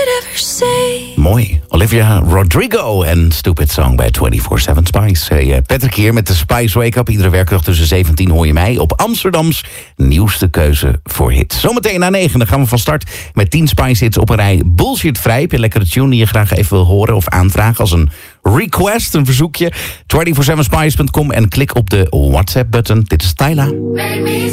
could ever say. Mooi. Olivia Rodrigo en Stupid Song bij 24/7 Spice. Hey, Patrick hier met de Spice Wake Up. Iedere werkdag tussen 17 hoor je mij op Amsterdams nieuwste keuze voor hits. Zometeen na 9 dan gaan we van start met 10 Spice hits op een rij. Bullshit-vrij. Heb je een lekkere tune die je graag even wil horen of aanvragen als een request, een verzoekje? 24/7spice.com en klik op de WhatsApp-button. Dit is Tyla.